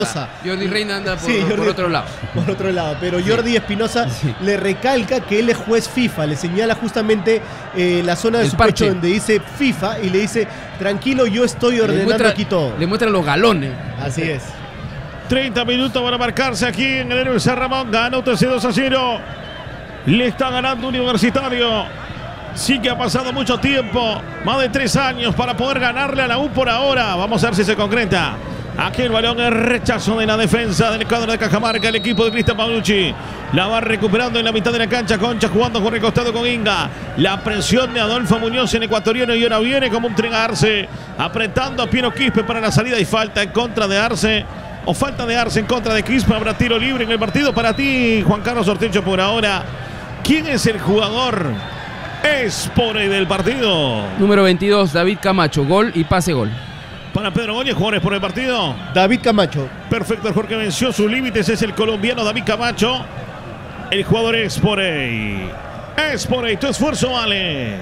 Jordi Reina anda por otro lado. Por otro lado, pero Jordi Espinosa le recalca que él es juez FIFA, le señala justamente la zona de su pecho donde dice FIFA y le dice, tranquilo, yo estoy ordenando aquí todo. Le muestra los galones. Así es. 30 minutos para marcarse aquí en el Héroe San Ramón. Gana UTC 2-0. Le está ganando Universitario. Sí que ha pasado mucho tiempo, más de 3 años para poder ganarle a la U por ahora. Vamos a ver si se concreta. Aquí el balón es rechazo de la defensa del cuadro de Cajamarca, el equipo de Cristian Paulucci. La va recuperando en la mitad de la cancha. Concha jugando por el costado con Inga. La presión de Adolfo Muñoz en ecuatoriano y ahora viene como un tren a Arce. Apretando a Piero Quispe para la salida y falta en contra de Arce. O falta de Arce en contra de Quispe. Habrá tiro libre en el partido para ti, Juan Carlos Ortecho, por ahora. ¿Quién es el jugador Espore del partido? Número 22, David Camacho. Gol y pase-gol. Para Pedro Goñez, jugadores por el partido. David Camacho. Perfecto, el jugador que venció sus límites es el colombiano David Camacho. El jugador Espore. Espore, tu esfuerzo vale.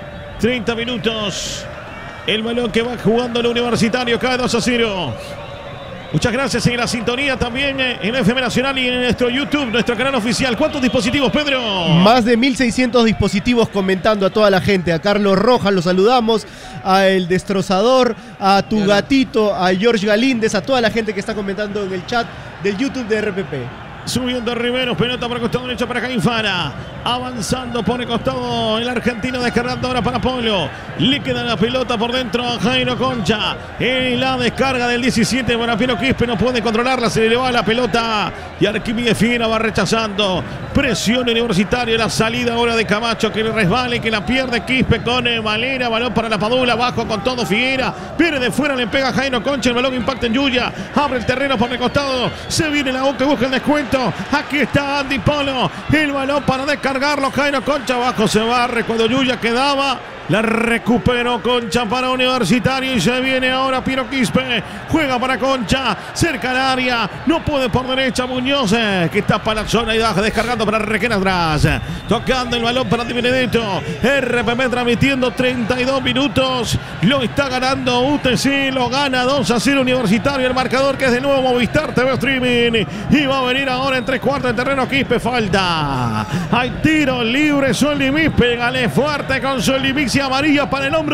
30 minutos. El balón que va jugando el Universitario, cae 2-0. Muchas gracias en la sintonía también en FM Nacional y en nuestro YouTube, nuestro canal oficial. ¿Cuántos dispositivos, Pedro? Más de 1600 dispositivos comentando a toda la gente. A Carlos Rojas lo saludamos, a El Destrozador, a Tu Gatito, a George Galíndez, a toda la gente que está comentando en el chat del YouTube de RPP. Subiendo Riveros, pelota por el costado derecho para Caín Fara. Avanzando por el costado el argentino, descargando ahora para Polo. Le queda la pelota por dentro a Jairo Concha. En la descarga del 17 para Piero Quispe, no puede controlarla, se le va la pelota. Y Arquímedes Figuera va rechazando. Presión Universitaria, la salida ahora de Camacho que le resbale, que la pierde Quispe con Valera. Balón para la Padula, abajo con todo Figuera. Viene de fuera, le pega a Jairo Concha, el balón impacta en Yuya. Abre el terreno por el costado. Se viene la U que busca el descuento. Aquí está Andy Polo. El balón para descargarlo. Jairo Concha abajo se barre cuando Yuya quedaba. La recuperó Concha para Universitario y se viene ahora Piero Quispe. Juega para Concha, cerca al área. No puede por derecha Muñoz, que está para la zona y baja descargando para Requena atrás. Tocando el balón para Di Benedetto. RPP transmitiendo 32 minutos. Lo está ganando UTC, lo gana 2-0 Universitario. El marcador que es de nuevo Movistar TV Streaming. Y va a venir ahora en 3/4 de terreno Quispe. Falta. Hay tiro libre. Solimix, pégale fuerte con Solimix. Amarilla para el hombre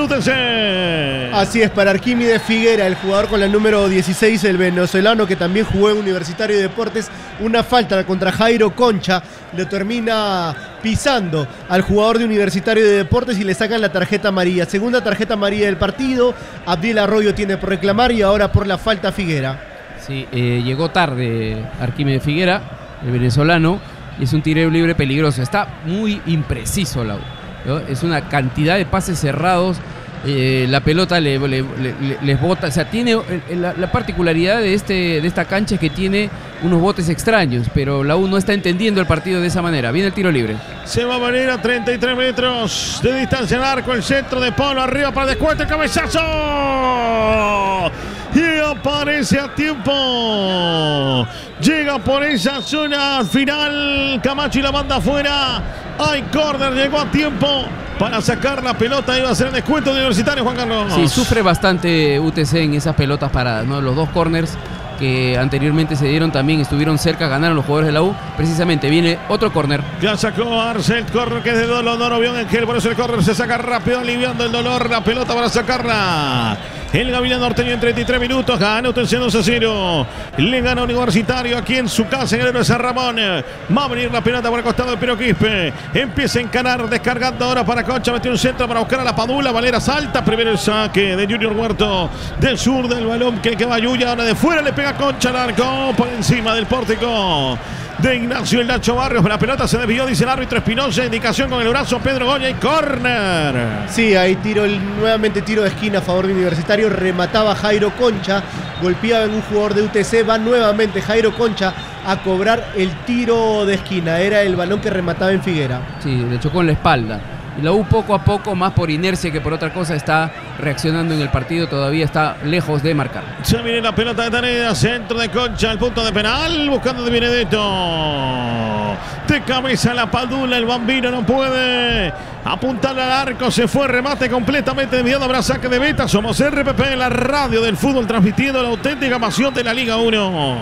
UTC. Así es, para Arquímedes Figuera, el jugador con la número 16, el venezolano que también jugó en Universitario de Deportes. Una falta contra Jairo Concha, le termina pisando al jugador de Universitario de Deportes y le sacan la tarjeta amarilla. Segunda tarjeta amarilla del partido. Abdiel Arroyo tiene por reclamar y ahora por la falta Figuera. Sí, llegó tarde Arquímedes Figuera, el venezolano, y es un tiro libre peligroso. Está muy impreciso la U, ¿no? Es una cantidad de pases cerrados. La pelota les bota. O sea, tiene la particularidad de esta cancha es que tiene unos botes extraños, pero la U no está entendiendo el partido de esa manera. Viene el tiro libre. Se va a venir a 33 metros de distancia al arco. El centro de Polo arriba para descuento. El cabezazo. Y aparece a tiempo. Llega por esa zona final. Camacho y la manda afuera. Hay córner, llegó a tiempo para sacar la pelota. Iba a ser el descuento de Universitario, Juan Carlos. Sí, sufre bastante UTC en esas pelotas paradas, ¿no? Los dos córners que anteriormente se dieron también estuvieron cerca, ganaron los jugadores de la U. Precisamente viene otro córner. Ya sacó Arce el córner que es de dolor, no vio Ángel, por eso el córner se saca rápido, aliviando el dolor. La pelota para sacarla. El Gavilán Norteño en 33 minutos. Gana UTC 2-0. Le gana Universitario aquí en su casa en el Héroe San Ramón. Va a venir la pelota por el costado de Piero Quispe. Empieza a encarar, descargando ahora para Concha. Metió un centro para buscar a la Padula. Valera salta. Primero el saque de Junior Huerto. Del sur del balón que va Yuya. Ahora de fuera le pega Concha al arco. Por encima del pórtico de Ignacio el Nacho Barrios. La pelota se desvió, dice el árbitro Espinosa. Indicación con el brazo Pedro Goña y córner. Sí, ahí nuevamente tiro de esquina a favor de Universitario. Remataba Jairo Concha, golpeaba en un jugador de UTC. Va nuevamente Jairo Concha a cobrar el tiro de esquina. Era el balón que remataba en Figuera. Sí, le chocó en la espalda. Y la U poco a poco, más por inercia que por otra cosa, está reaccionando en el partido. Todavía está lejos de marcar. Se viene la pelota de Tarea, centro de Concha, el punto de penal, buscando de Benedetto. De cabeza la Padula, el Bambino no puede. Apuntar al arco, se fue, remate completamente desviado, habrá saque de meta. Somos RPP, la radio del fútbol, transmitiendo la auténtica pasión de la Liga 1.